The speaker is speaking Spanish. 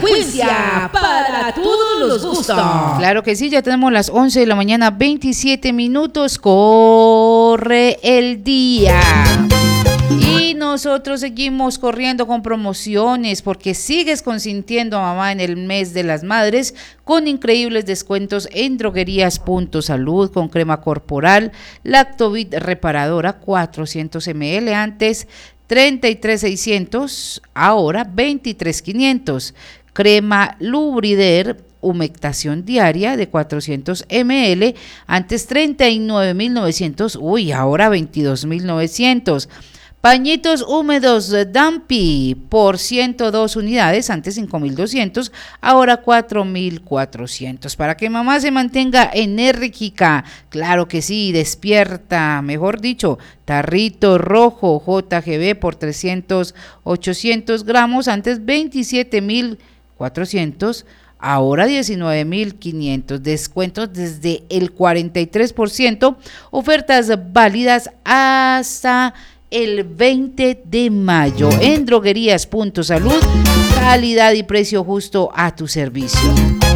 frecuencia para todos los gustos. Claro que sí, ya tenemos las 11 de la mañana, 27 minutos. Corre el día. Y nosotros seguimos corriendo con promociones porque sigues consintiendo a mamá en el mes de las madres con increíbles descuentos en Droguerías Punto Salud con crema corporal Lactovit reparadora 400 ml, antes 33,600, ahora 23,500. Crema Lubrider humectación diaria de 400 ml, antes 39,900, ahora 22,900. Pañitos húmedos Dumpy por 102 unidades, antes 5,200, ahora 4,400. Para que mamá se mantenga enérgica, claro que sí, despierta, mejor dicho, tarrito rojo JGB por 800 gramos, antes 27,400. Ahora 19,500, descuentos desde el 43%, ofertas válidas hasta el 20 de mayo en Droguerías Punto Salud, calidad y precio justo a tu servicio.